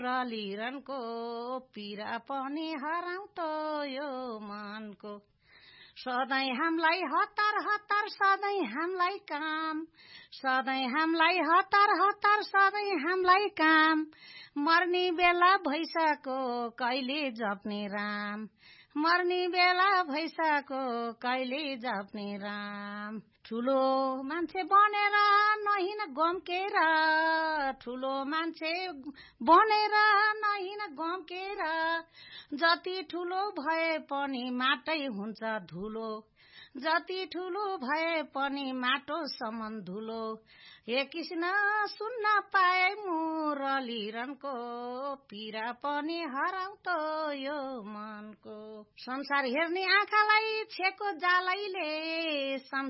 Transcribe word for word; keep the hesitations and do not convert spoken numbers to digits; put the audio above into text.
रलिरनको पीडा पनि हराउँछ यो मनको सधैँ हामीलाई हतार हतार सधैँ हामीलाई काम सधैँ हामीलाई हतार हतार सधैँ हामीलाई काम मर्ने बेला भइसक्यो कहिले जप्ने राम मर्ने बेला भइसक्यो कहिले जप्ने राम ठुलो मान्छे बनेर नहिन गम्केर ठुलो मान्छे बनेर नहिन गम्केर जति ठुलो भए पनि माटै हुन्छ धुलो जति ठुलो भए पनि माटो समान धुलो हे कृष्ण सुन्न पाए मुरलीरनको पीडा पनि हराउँछ यो मनको संसार हेर्ने आँखालाई छेको जालैले